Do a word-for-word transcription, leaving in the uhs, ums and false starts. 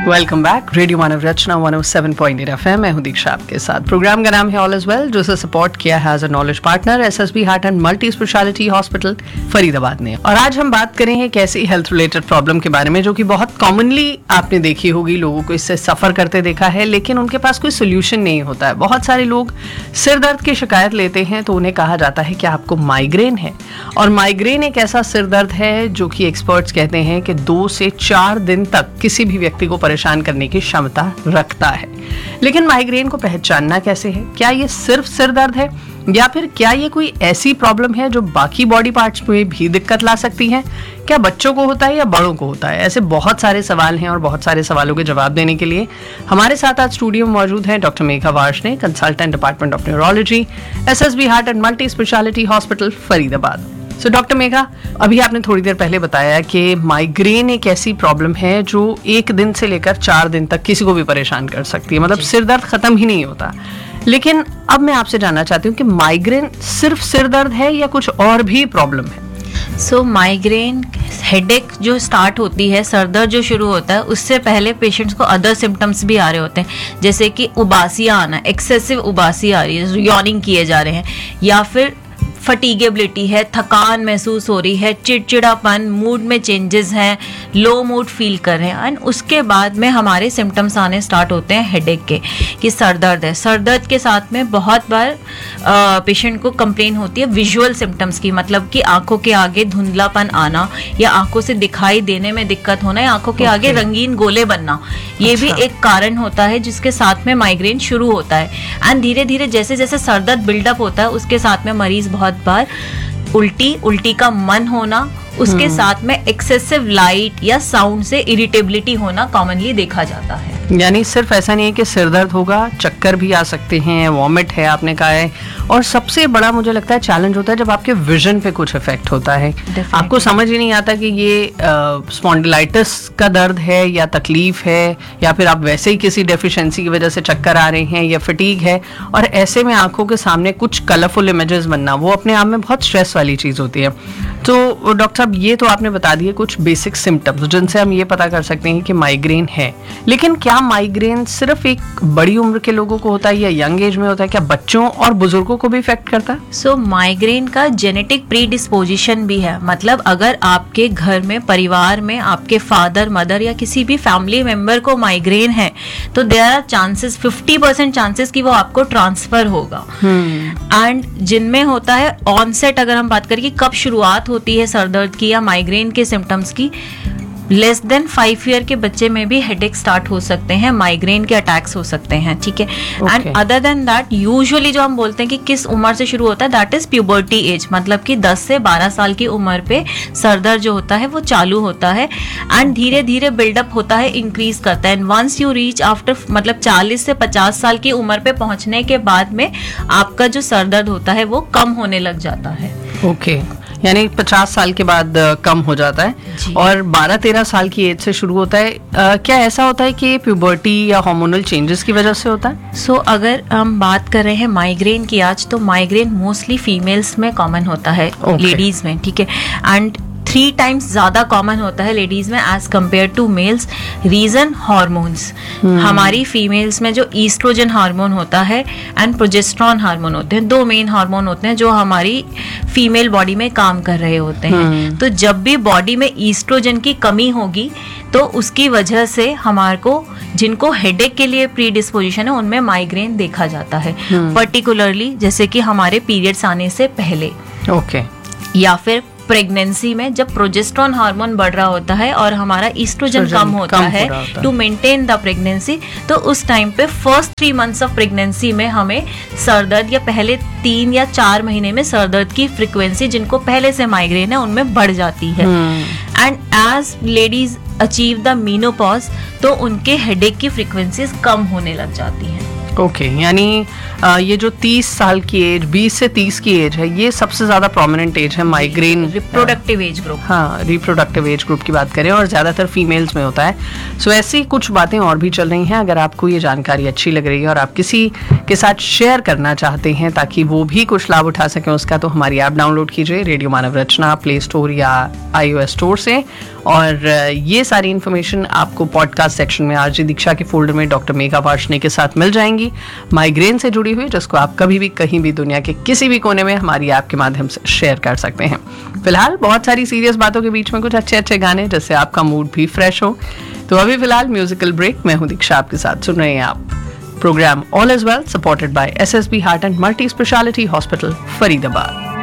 Welcome back. Radio मानव रचना one O seven point eight F M. मैं हूं दीक्षा आपके साथ। प्रोग्राम का नाम है ऑल इज वेल, जो से सपोर्ट किया है as a knowledge partner SSB heart and multi speciality hospital Faridabad ने। और आज हम बात करेंगे एक ऐसी हेल्थ रिलेटेड प्रॉब्लम के बारे में जो कि बहुत कॉमनली आपने देखी होगी, लोगों को इससे सफर करते देखा है, लेकिन उनके पास कोई सोल्यूशन नहीं होता है। बहुत सारे लोग सिर दर्द की शिकायत लेते हैं तो उन्हें कहा जाता है कि आपको माइग्रेन है। और माइग्रेन एक ऐसा सिर दर्द है जो कि एक्सपर्ट्स कहते हैं कि दो से चार दिन तक किसी भी व्यक्ति को परेशान करने की क्षमता रखता है। लेकिन माइग्रेन को पहचानना कैसे है? क्या ये सिर्फ सिर दर्द है या फिर क्या ये कोई ऐसी प्रॉब्लम है जो बाकी बॉडी पार्ट्स में भी दिक्कत ला सकती है? क्या बच्चों को होता है या बड़ों को होता है? ऐसे बहुत सारे सवाल हैं और बहुत सारे सवालों के जवाब देने के लिए हमारे साथ आज स्टूडियो में मौजूद हैं doctor Megha Varshney, consultant department of neurology, SSB heart and multi speciality hospital Faridabad. So doctor Megha, अभी आपने थोड़ी देर पहले बताया कि माइग्रेन एक ऐसी प्रॉब्लम है जो एक दिन से लेकर चार दिन तक किसी को भी परेशान कर सकती है, मतलब सिर दर्द खत्म ही नहीं होता। लेकिन अब मैं आपसे जानना चाहती हूँ कि माइग्रेन सिर्फ सिर दर्द है या कुछ और भी प्रॉब्लम है? सो माइग्रेन हेडेक जो स्टार्ट होती है, सर दर्द जो शुरू होता है, उससे पहले पेशेंट्स को अदर सिम्टम्स भी आ रहे होते हैं, जैसे कि उबासियाँ आना, एक्सेसिव उबासी आ रही है, यॉर्निंग किए जा रहे हैं, या फिर फटीगेबिलिटी है, थकान महसूस हो रही है, चिड़चिड़ापन, मूड में चेंजेस हैं, लो मूड फील कर रहे हैं। एंड उसके बाद में हमारे सिम्टम्स आने स्टार्ट होते हैं हेडेक के, कि सर दर्द है। सर दर्द के साथ में बहुत बार पेशेंट को कंप्लेन होती है विजुअल सिम्टम्स की, मतलब कि आंखों के आगे धुंधलापन आना या आंखों से दिखाई देने में दिक्कत होना या आंखों के okay. आगे रंगीन गोले बनना, ये अच्छा. भी एक कारण होता है जिसके साथ में माइग्रेन शुरू होता है। एंड धीरे धीरे जैसे जैसे सर दर्द बिल्डअप होता है, उसके साथ में मरीज बहुत बार उल्टी उल्टी का मन होना, उसके साथ में एक्सेसिव लाइट या साउंड से इरिटेबिलिटी होना कॉमनली देखा जाता है। यानी सिर्फ ऐसा नहीं है कि सिर दर्द होगा, चक्कर भी आ सकते हैं, वॉमिट है आपने कहा है, और सबसे बड़ा मुझे लगता है चैलेंज होता है जब आपके विजन पे कुछ इफेक्ट होता है। आपको समझ ही नहीं आता कि ये स्पॉन्डिलाइटिस का दर्द है या तकलीफ है, या फिर आप वैसे ही किसी डेफिशिएंसी की वजह से चक्कर आ रहे हैं या फटीग है। और ऐसे में आंखों के सामने कुछ कलरफुल इमेजेस बनना, वो अपने आप में बहुत स्ट्रेस वाली चीज़ होती है। तो डॉक्टर साहब, ये तो आपने बता दिए कुछ बेसिक सिम्टम्स जिनसे हम ये पता कर सकते हैं कि माइग्रेन है। लेकिन क्या माइग्रेन सिर्फ एक बड़ी उम्र के लोगों को होता है या यंग एज में होता है? क्या बच्चों और बुजुर्गों को भी इफेक्ट करता है? सो माइग्रेन का जेनेटिक प्रीडिस्पोजिशन भी है, मतलब अगर आपके घर में, परिवार में आपके फादर मदर या किसी भी फैमिली मेंबर को माइग्रेन है तो there are chances, fifty percent chances कि वो आपको ट्रांसफर होगा। And hmm. जिनमें होता है ऑनसेट, अगर हम बात करें कि कब शुरुआत होती है सर दर्द की या माइग्रेन के सिम्टम्स की, लेस देन फाइव ईयर के बच्चे में भी हेडेक स्टार्ट हो सकते हैं, माइग्रेन के अटैक्स हो सकते हैं, ठीक है। And other than that, usually जो हम बोलते हैं कि किस उम्र से शुरू होता है, दैट इज प्यूबर्टी एज, मतलब कि दस से बारह साल की उम्र पे सर दर्द जो होता है वो चालू होता है एंड धीरे धीरे बिल्डअप होता है, इंक्रीज करता है। And once you reach after, मतलब चालीस से पचास साल की उम्र पे पहुंचने के बाद में आपका जो सर दर्द होता है वो कम होने लग जाता है। Okay okay. यानी पचास साल के बाद कम हो जाता है और बारह तेरह साल की एज से शुरू होता है। आ, क्या ऐसा होता है कि प्यूबर्टी या हार्मोनल चेंजेस की वजह से होता है? सो so, अगर हम बात कर रहे हैं माइग्रेन की आज, तो माइग्रेन मोस्टली फीमेल्स में कॉमन होता है, okay. लेडीज में, ठीक है। एंड थ्री टाइम्स ज्यादा कॉमन होता है लेडीज में as compare to mails. Reason hormones, हमारी फीमेल्स में जो ईस्ट्रोजन हार्मोन होता है एंड प्रोजेस्टेरॉन हार्मोन होते हैं, दो मेन हार्मोन होते हैं जो हमारी फीमेल बॉडी में काम कर रहे होते हैं। तो जब भी बॉडी में ईस्ट्रोजन की कमी होगी तो उसकी वजह से हमारे को, जिनको हेडेक के लिए प्री डिस्पोजिशन है, उनमें माइग्रेन देखा जाता है। पर्टिकुलरली जैसे कि हमारे पीरियड्स आने से पहले, ओके okay. या फिर प्रेगनेंसी में जब प्रोजेस्टेरॉन हार्मोन बढ़ रहा होता है और हमारा ईस्ट्रोजन कम होता कम है टू मेंटेन द प्रेगनेंसी, तो उस टाइम पे first three months of pregnancy में हमें सर दर्द, या पहले तीन या चार महीने में सर दर्द की फ्रीक्वेंसी, जिनको पहले से माइग्रेन है, उनमें बढ़ जाती है। And as ladies achieve the menopause, तो उनके हेडेक की फ्रीक्वेंसीज कम होने लग जाती हैं। ओके okay, यानी आ, ये जो तीस साल की एज, बीस से तीस की एज है, ये सबसे ज़्यादा प्रोमिनेंट एज है माइग्रेन, रिप्रोडक्टिव एज ग्रुप। हाँ, रिप्रोडक्टिव एज ग्रुप की बात करें और ज़्यादातर फीमेल्स में होता है। सो so, ऐसी कुछ बातें और भी चल रही हैं। अगर आपको ये जानकारी अच्छी लग रही है और आप किसी के साथ शेयर करना चाहते हैं ताकि वो भी कुछ लाभ उठा सकें उसका, तो हमारी ऐप डाउनलोड कीजिए रेडियो मानव रचना प्ले स्टोर या आई ओ एस स्टोर से। और ये सारी इन्फॉर्मेशन आपको पॉडकास्ट सेक्शन में आरजे दीक्षा के फोल्डर में डॉक्टर मेघा वार्ष्णेय के साथ मिल जाएंगी, माइग्रेन से जुड़ी हुई, जिसको आप कभी भी कहीं भी दुनिया के किसी भी कोने में हमारी ऐप के माध्यम से शेयर कर सकते हैं। फिलहाल बहुत सारी सीरियस बातों के बीच में कुछ अच्छे अच्छे गाने जिससे आपका मूड भी फ्रेश हो। तो अभी फिलहाल म्यूजिकल ब्रेक। मैं हूं दीक्षा, आपके साथ सुन रहे हैं आप program all is well, supported by S S B heart and multi speciality hospital, Faridabad.